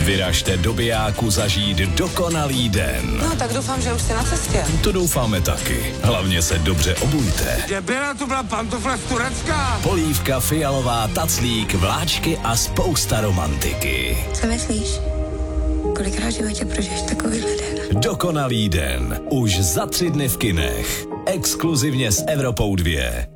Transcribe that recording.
Vyražte do Bijáku zažít dokonalý den. No, tak doufám, že už jste na cestě. To doufáme taky. Hlavně se dobře obujte. Debila, to byla pantofla z Turecka. Polívka, fialová, taclík, vláčky a spousta romantiky. Co myslíš? Kolikrát v životě prožiješ takovýhle den? Dokonalý den. Už za 3 dny v kinech. Exkluzivně s Evropou 2.